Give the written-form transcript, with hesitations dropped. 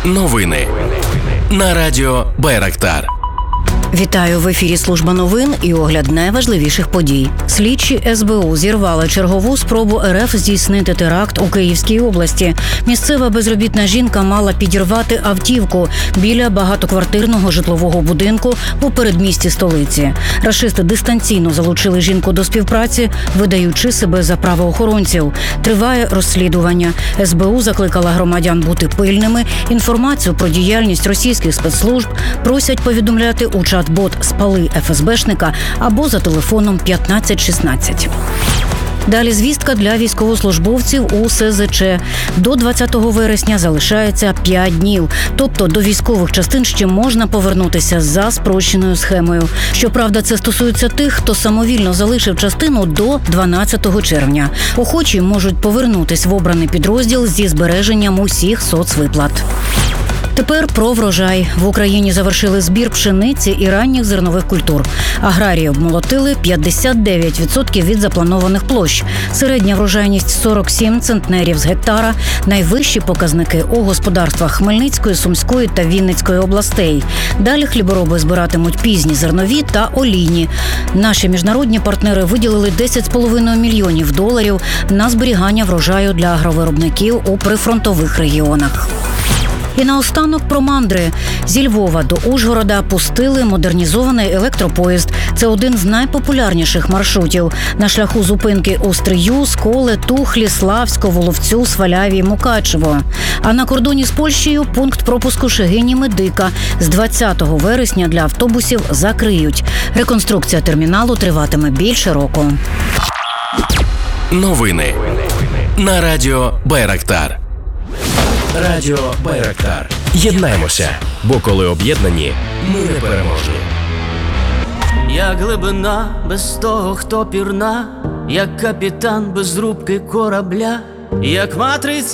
Новини на радіо Байрактар. Вітаю, в ефірі служба новин і огляд найважливіших подій. Слідчі СБУ зірвали чергову спробу РФ здійснити теракт у Київській області. Місцева безробітна жінка мала підірвати автівку біля багатоквартирного житлового будинку у передмісті столиці. Рашисти дистанційно залучили жінку до співпраці, видаючи себе за правоохоронців. Триває розслідування. СБУ закликала громадян бути пильними. Інформацію про діяльність російських спецслужб просять повідомляти у чат-бот «Спали ФСБшника» або за телефоном 1516. Далі звістка для військовослужбовців у СЗЧ. До 20 вересня залишається 5 днів. Тобто до військових частин ще можна повернутися за спрощеною схемою. Щоправда, це стосується тих, хто самовільно залишив частину до 12 червня. Охочі можуть повернутись в обраний підрозділ зі збереженням усіх соцвиплат. Тепер про врожай. В Україні завершили збір пшениці і ранніх зернових культур. Аграрії обмолотили 59% від запланованих площ. Середня врожайність 47 центнерів з гектара. Найвищі показники у господарствах Хмельницької, Сумської та Вінницької областей. Далі хлібороби збиратимуть пізні зернові та олійні. Наші міжнародні партнери виділили $10,5 мільйонів на зберігання врожаю для агровиробників у прифронтових регіонах. І наостанок про мандри. Зі Львова до Ужгорода пустили модернізований електропоїзд. Це один з найпопулярніших маршрутів. На шляху зупинки у Стрию, Сколе, Тухлі, Славську, Воловцю, Сваляві, Мукачево. А на кордоні з Польщею пункт пропуску Шегині-Медика з 20 вересня для автобусів закриють. Реконструкція терміналу триватиме більше року. Новини на радіо Байрактар. Радіо Байрактар. Єднаємося, бо коли об'єднані, ми непереможні. Як глибина без того, хто пірна, як капітан без рубки корабля, як матриця